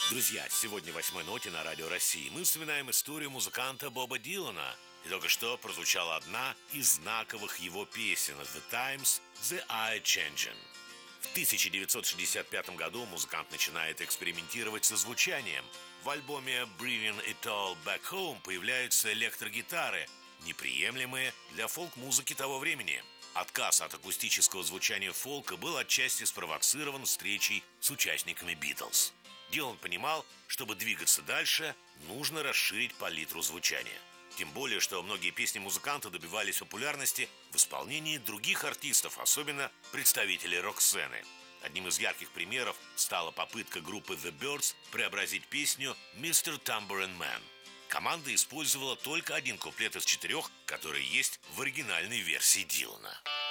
Друзья, сегодня в «Восьмой ноте» на Радио России мы вспоминаем историю музыканта Боба Дилана. И только что прозвучала одна из знаковых его песен «The Times, The Eye Changing». В 1965 году музыкант начинает экспериментировать со звучанием. В альбоме «Bringing It All Back Home» появляются электрогитары, неприемлемые для фолк-музыки того времени. Отказ от акустического звучания фолка был отчасти спровоцирован встречей с участниками «Битлз». Дилан понимал, чтобы двигаться дальше, нужно расширить палитру звучания. Тем более, что многие песни музыканта добивались популярности в исполнении других артистов, особенно представителей рок-сцены. Одним из ярких примеров стала попытка группы The Byrds преобразить песню «Mr. Tambourine Man». Команда использовала только один куплет из 4, который есть в оригинальной версии Дилана.